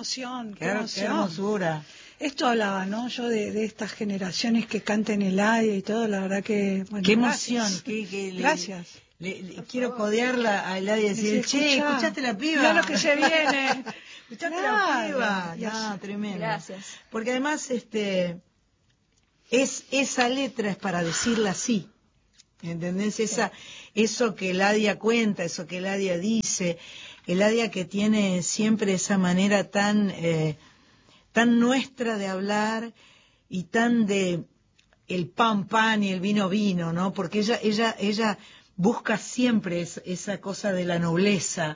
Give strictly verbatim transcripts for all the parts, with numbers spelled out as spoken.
emoción, qué Qué, emoción. qué hermosura. Esto hablaba, ¿no? Yo de, de estas generaciones que canten Eladia y todo, la verdad que... Bueno, qué gracias. emoción. Qué, qué, le, Gracias. Le, le, quiero codearla a Eladia y decir, Decir, che, escuchá, ¿escuchaste la piba? mirá lo que se viene. ¿Escuchaste Claro, la piba? y así. No, tremendo. Gracias. Porque además, este, es esa letra es para decirla así. ¿Entendés? Esa, eso que Eladia cuenta, eso que Eladia dice, Eladia que tiene siempre esa manera tan, eh, tan nuestra de hablar y tan de el pan pan y el vino vino, ¿no? Porque ella, ella, ella busca siempre es, esa cosa de la nobleza,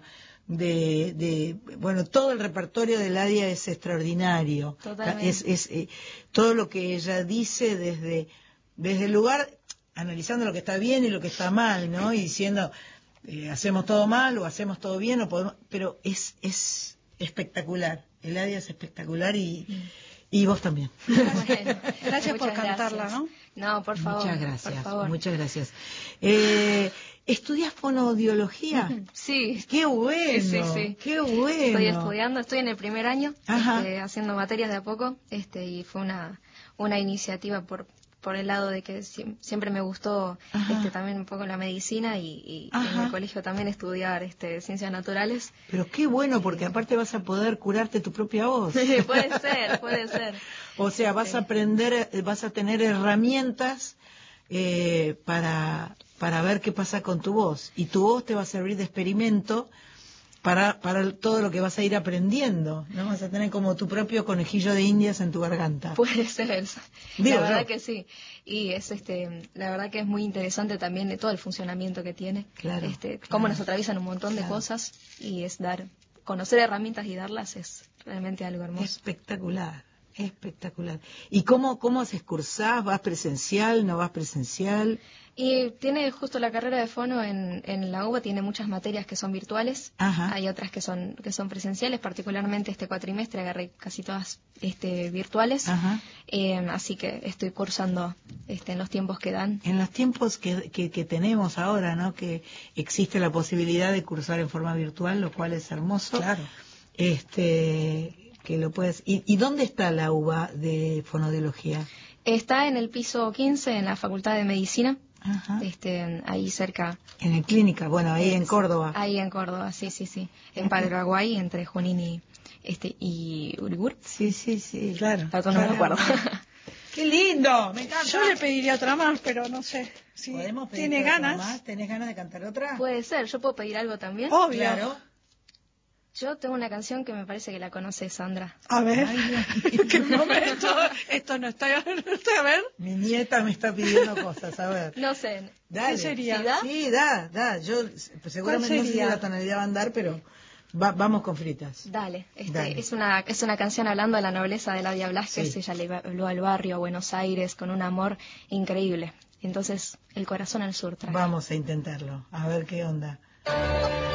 de, de, bueno, todo el repertorio de Eladia es extraordinario. Totalmente. Es, es eh, todo lo que ella dice desde, desde el lugar, analizando lo que está bien y lo que está mal, ¿no? Y diciendo, eh, hacemos todo mal o hacemos todo bien, o podemos, pero es, es espectacular. Eladia es espectacular y, y vos también. Bueno, Gracias por muchas cantarla, gracias. ¿no? No, por favor. Muchas gracias, por favor. muchas gracias. Eh, ¿Estudias fonaudiología? Sí. ¡Qué bueno! Sí, sí, sí. ¡Qué bueno! Estoy estudiando, estoy en el primer año, Ajá. este, haciendo materias de a poco, este, y fue una, una iniciativa por, por el lado de que sie- siempre me gustó este, también un poco la medicina y, y en Ajá. el colegio también estudiar este, ciencias naturales. Pero qué bueno, porque aparte vas a poder curarte tu propia voz. Puede ser, puede ser. O sea, vas a aprender, eh, vas a tener herramientas eh, para, para ver qué pasa con tu voz. Y tu voz te va a servir de experimento para, para todo lo que vas a ir aprendiendo, ¿no? Vas a tener como tu propio conejillo de indias en tu garganta. Puede ser, Digo la verdad yo. que sí. Y es este, la verdad que es muy interesante también de todo el funcionamiento que tiene. Claro, Este, claro. cómo nos atraviesan un montón de Claro. cosas y es dar, conocer herramientas y darlas es realmente algo hermoso. Espectacular, espectacular. ¿Y cómo, cómo haces cursás? ¿Vas presencial? ¿No vas presencial? Y tiene justo la carrera de fono en, en la U B A, tiene muchas materias que son virtuales, Ajá. hay otras que son que son presenciales, particularmente este cuatrimestre agarré casi todas este virtuales, Ajá. Eh, así que estoy cursando este en los tiempos que dan. En los tiempos que, que, que tenemos ahora, ¿no? Que existe la posibilidad de cursar en forma virtual, lo cual es hermoso. Claro. Este, que lo puedes. ¿Y, y dónde está la U B A de fonoaudiología? Está en el piso quince en la Facultad de Medicina, Ajá. este ahí cerca. En el clínica, bueno, ahí en Es- Córdoba. Ahí en Córdoba, sí, sí, sí. En Paraguay, entre Junín y, este, y Uribur. Sí, sí, sí. Claro. La otra no me claro. acuerdo. ¡Qué lindo! Me encanta. Yo le pediría otra más, pero no sé. Si ¿Podemos pedir tiene otra ganas. más? ¿Tenés ganas de cantar otra? Puede ser, yo puedo pedir algo también. Obvio. Claro. Yo tengo una canción que me parece que la conoce Sandra. A ver. Ay, Dios mío. ¿Qué momento? Esto no está, no está a ver. Mi nieta me está pidiendo cosas, a ver. No sé. Dale. ¿Qué sería? ¿Sí da? Sí, da, da. Yo pues, seguramente no sé si sería? la tonalidad va a andar, pero va- vamos con fritas. Dale, este, Dale. Es, una, es una canción hablando de la nobleza de Eladia Blasquez. Sí. Ella le habló al barrio, a Buenos Aires, con un amor increíble. Entonces, el corazón al sur trae. Vamos a intentarlo, a ver qué onda.